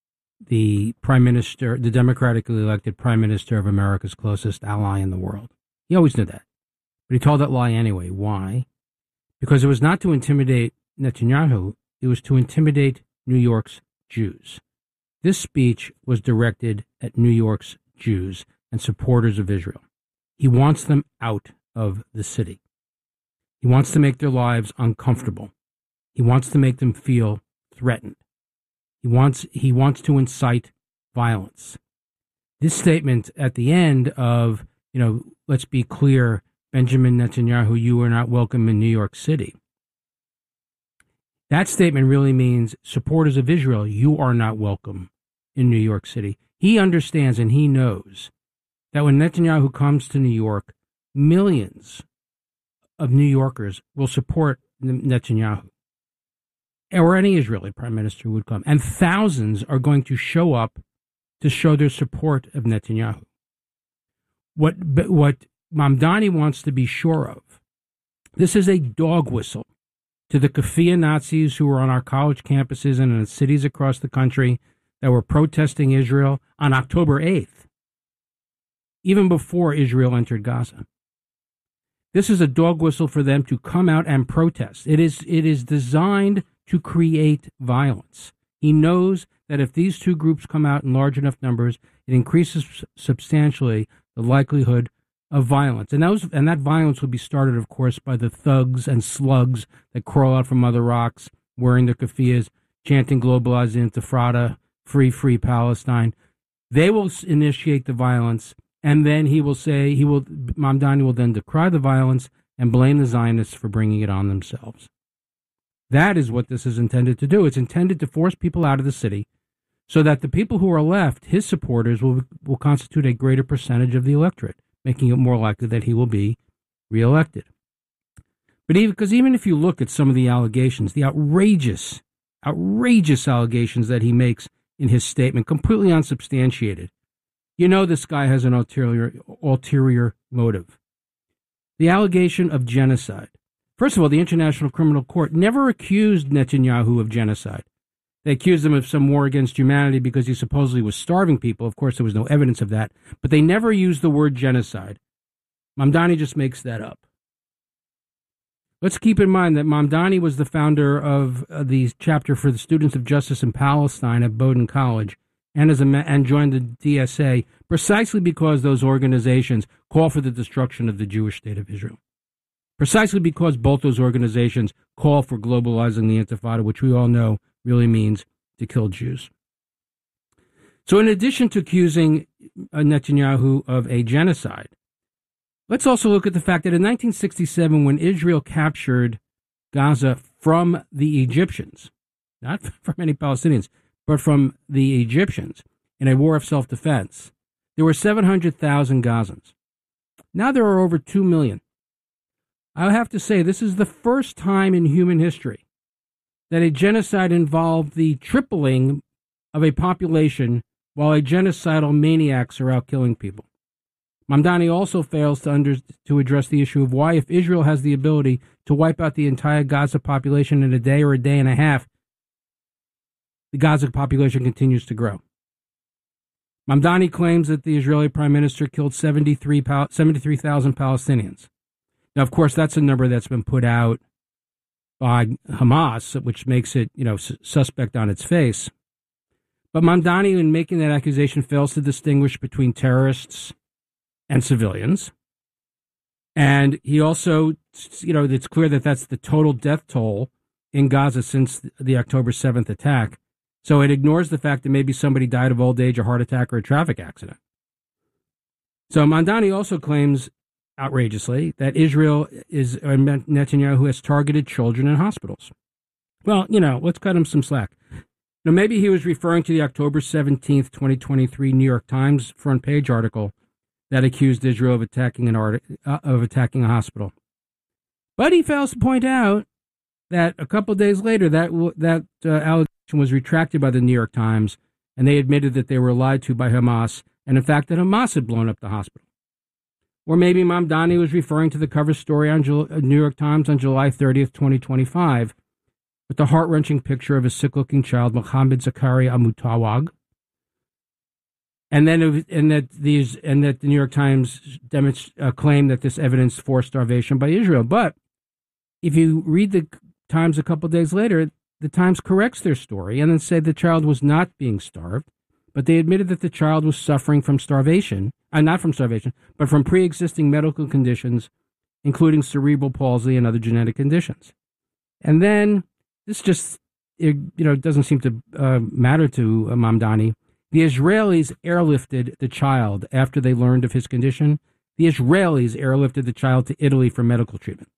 the prime minister, the democratically elected prime minister of America's closest ally in the world. He always knew that. But he told that lie anyway. Why? Because it was not to intimidate Netanyahu. It was to intimidate New York's Jews. This speech was directed at New York's Jews and supporters of Israel. He wants them out of the city. He wants to make their lives uncomfortable. He wants to make them feel threatened. He wants to incite violence. This statement at the end of, let's be clear, Benjamin Netanyahu, you are not welcome in New York City. That statement really means supporters of Israel, you are not welcome in New York City. He understands and he knows that when Netanyahu comes to New York, millions of New Yorkers will support Netanyahu, or any Israeli prime minister would come, and thousands are going to show up to show their support of Netanyahu. What Mamdani wants to be sure of, this is a dog whistle to the kafia Nazis who were on our college campuses and in cities across the country that were protesting Israel on October 8th, even before Israel entered Gaza. This is a dog whistle for them to come out and protest. It is designed to create violence. He knows that if these two groups come out in large enough numbers, it increases substantially the likelihood of violence. And that violence would be started, of course, by the thugs and slugs that crawl out from under rocks, wearing their keffiyehs, chanting globalized intifada, free Palestine. They will initiate the violence, and then Mamdani will then decry the violence and blame the Zionists for bringing it on themselves. That is what this is intended to do. It's intended to force people out of the city so that the people who are left, his supporters, will constitute a greater percentage of the electorate, making it more likely that he will be reelected. But even if you look at some of the allegations, the outrageous allegations that he makes in his statement, completely unsubstantiated, you know this guy has an ulterior motive. The allegation of genocide. First of all, the International Criminal Court never accused Netanyahu of genocide. They accused him of some war against humanity because he supposedly was starving people. Of course, there was no evidence of that, but they never used the word genocide. Mamdani just makes that up. Let's keep in mind that Mamdani was the founder of the chapter for the Students of Justice in Palestine at Bowdoin College and joined the DSA precisely because those organizations call for the destruction of the Jewish state of Israel. Precisely because both those organizations call for globalizing the Intifada, which we all know really means to kill Jews. So in addition to accusing Netanyahu of a genocide, let's also look at the fact that in 1967, when Israel captured Gaza from the Egyptians, not from any Palestinians, but from the Egyptians in a war of self-defense, there were 700,000 Gazans. Now there are over 2 million. I have to say, this is the first time in human history that a genocide involved the tripling of a population while a genocidal maniacs are out killing people. Mamdani also fails to address the issue of why, if Israel has the ability to wipe out the entire Gaza population in a day or a day and a half, the Gaza population continues to grow. Mamdani claims that the Israeli prime minister killed 73,000 Palestinians. Now, of course, that's a number that's been put out by Hamas, which makes it, suspect on its face. But Mamdani, in making that accusation, fails to distinguish between terrorists and civilians. And he also, it's clear that that's the total death toll in Gaza since the October 7th attack. So it ignores the fact that maybe somebody died of old age, a heart attack, or a traffic accident. So Mamdani also claims, outrageously, that Netanyahu has targeted children in hospitals. Well, let's cut him some slack. Now, maybe he was referring to the October 17th, 2023 New York Times front page article that accused Israel of attacking a hospital. But he fails to point out that a couple of days later, that allegation was retracted by the New York Times, and they admitted that they were lied to by Hamas, and in fact that Hamas had blown up the hospital. Or maybe Mamdani was referring to the cover story on New York Times on July 30th, 2025, with the heart-wrenching picture of a sick-looking child, Mohammed Zakaria Amutawag, and that the New York Times claimed that this evidence forced starvation by Israel. But if you read the Times a couple of days later, the Times corrects their story and then said the child was not being starved, but they admitted that the child was suffering from starvation. Not from starvation, but from pre-existing medical conditions, including cerebral palsy and other genetic conditions. And then, this just, doesn't seem to matter to Mamdani. The Israelis airlifted the child after they learned of his condition. The Israelis airlifted the child to Italy for medical treatment.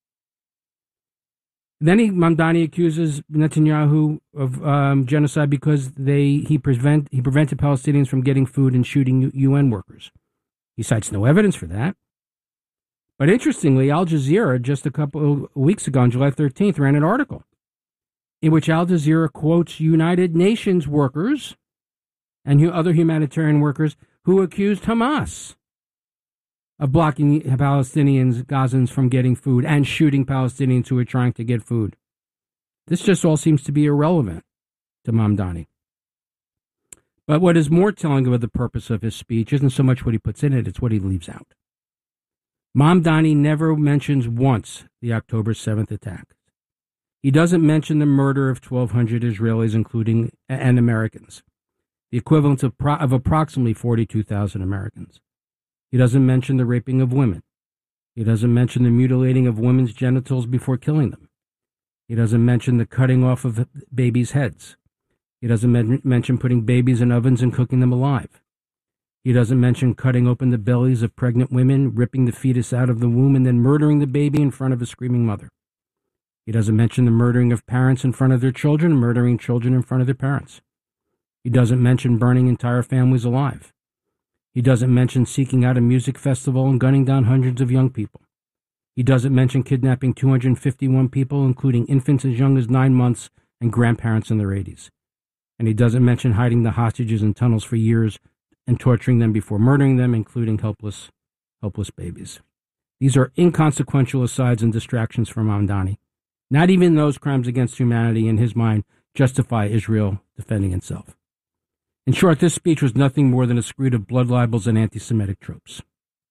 Then Mamdani accuses Netanyahu of genocide because he prevented Palestinians from getting food and shooting UN workers. He cites no evidence for that. But interestingly, Al Jazeera, just a couple of weeks ago on July 13th, ran an article in which Al Jazeera quotes United Nations workers and other humanitarian workers who accused Hamas of blocking Palestinians, Gazans, from getting food and shooting Palestinians who are trying to get food. This just all seems to be irrelevant to Mamdani. But what is more telling about the purpose of his speech isn't so much what he puts in it, it's what he leaves out. Mamdani never mentions once the October 7th attack. He doesn't mention the murder of 1,200 Israelis, including and Americans, the equivalent of approximately 42,000 Americans. He doesn't mention the raping of women. He doesn't mention the mutilating of women's genitals before killing them. He doesn't mention the cutting off of babies' heads. He doesn't mention putting babies in ovens and cooking them alive. He doesn't mention cutting open the bellies of pregnant women, ripping the fetus out of the womb, and then murdering the baby in front of a screaming mother. He doesn't mention the murdering of parents in front of their children, murdering children in front of their parents. He doesn't mention burning entire families alive. He doesn't mention seeking out a music festival and gunning down hundreds of young people. He doesn't mention kidnapping 251 people, including infants as young as 9 months and grandparents in their 80s. And he doesn't mention hiding the hostages in tunnels for years and torturing them before murdering them, including helpless babies. These are inconsequential asides and distractions from Mamdani. Not even those crimes against humanity, in his mind, justify Israel defending itself. In short, this speech was nothing more than a screed of blood libels and anti-Semitic tropes.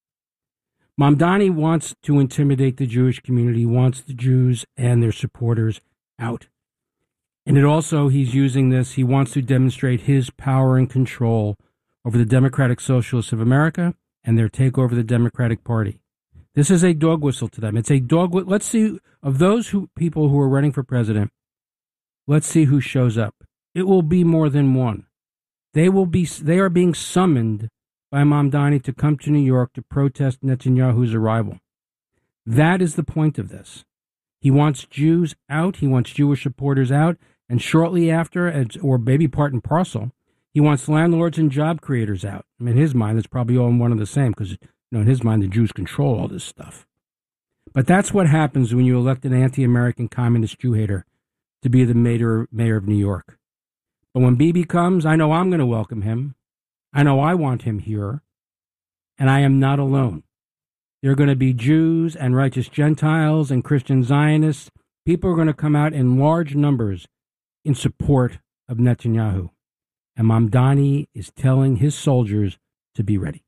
Mamdani wants to intimidate the Jewish community, wants the Jews and their supporters out. And he's using this, he wants to demonstrate his power and control over the Democratic Socialists of America and their takeover of the Democratic Party. This is a dog whistle to them. It's a dog whistle. Let's see, of those people who are running for president, let's see who shows up. It will be more than one. They are being summoned by Mamdani to come to New York to protest Netanyahu's arrival. That is the point of this. He wants Jews out. He wants Jewish supporters out. And shortly after, or maybe part and parcel, he wants landlords and job creators out. I mean, in his mind, it's probably all one and the same because, in his mind, the Jews control all this stuff. But that's what happens when you elect an anti-American communist Jew hater to be the mayor of New York. But when Bibi comes, I know I'm going to welcome him. I know I want him here. And I am not alone. There are going to be Jews and righteous Gentiles and Christian Zionists. People are going to come out in large numbers in support of Netanyahu. And Mamdani is telling his soldiers to be ready.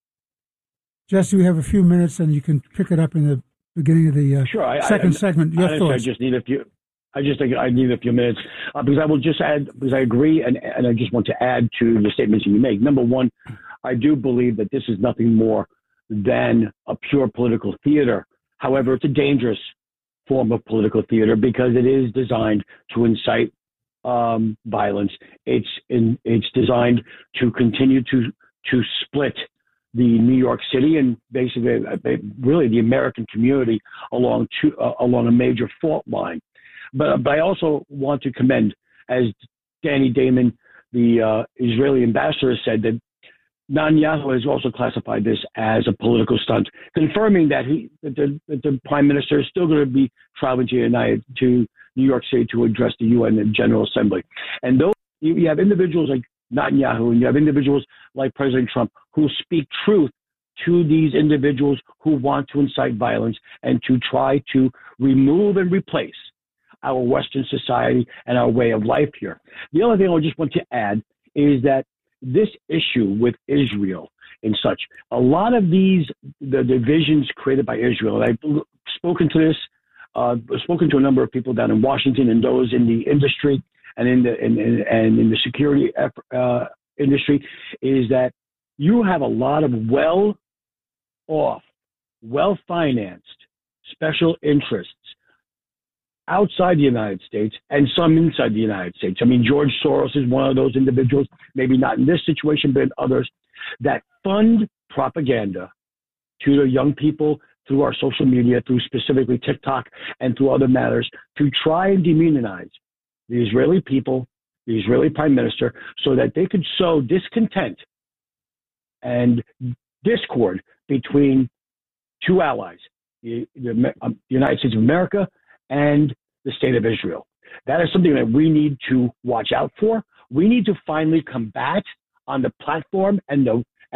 Jesse, we have a few minutes, and you can pick it up in the beginning of the second segment. Your thoughts? I just need a few. I need a few minutes because I will just add, because I agree, and I just want to add to the statements you make. Number one, I do believe that this is nothing more than a pure political theater. However, it's a dangerous form of political theater because it is designed to incite violence. It's designed to continue to split the New York City and basically really the American community along a major fault line. But I also want to commend, as Danny Damon, the Israeli ambassador, said, that Netanyahu has also classified this as a political stunt, confirming that the prime minister is still going to be traveling to New York City to address the UN General Assembly. And though you have individuals like Netanyahu and you have individuals like President Trump who speak truth to these individuals who want to incite violence and to try to remove and replace our Western society and our way of life here. The only thing I just want to add is that this issue with Israel and such, a lot of the divisions created by Israel, and I've spoken to this, spoken to a number of people down in Washington and those in the industry and in the security industry, is that you have a lot of well-off, well-financed special interests outside the United States and some inside the United States. I mean, George Soros is one of those individuals, maybe not in this situation, but in others, that fund propaganda to the young people through our social media, through specifically TikTok and through other matters, to try and demonize the Israeli people, the Israeli prime minister, so that they could sow discontent and discord between two allies, the United States of America and the state of Israel. That is something that we need to watch out for. We need to finally combat on the platform and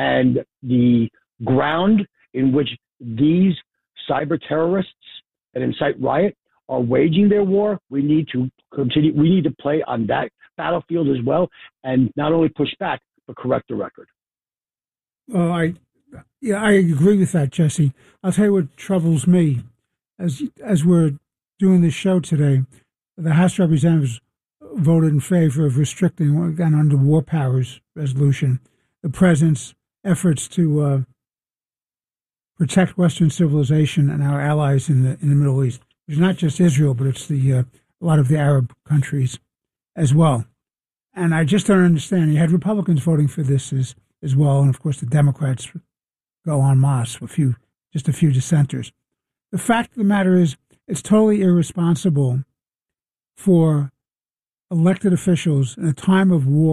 the ground in which these cyber terrorists that incite riot are waging their war. We need to continue. We need to play on that battlefield as well, and not only push back but correct the record. Well, I agree with that, Jesse. I'll tell you what troubles me as we're doing this show today. The House of Representatives voted in favor of restricting, again, under War Powers resolution, the president's efforts to protect Western civilization and our allies in the Middle East. It's not just Israel, but it's a lot of the Arab countries as well. And I just don't understand. You had Republicans voting for this as well, and of course the Democrats go en masse, just a few dissenters. The fact of the matter is, it's totally irresponsible for elected officials in a time of war